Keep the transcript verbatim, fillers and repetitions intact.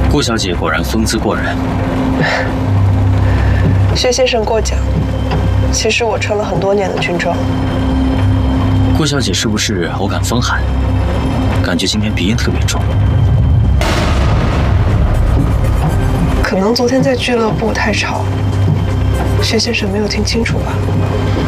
顾小姐果然风姿过人。 薛先生过奖，其实我穿了很多年的军装。 顾小姐是不是偶感风寒？感觉今天鼻音特别重。 可能昨天在俱乐部太吵，薛先生没有听清楚吧。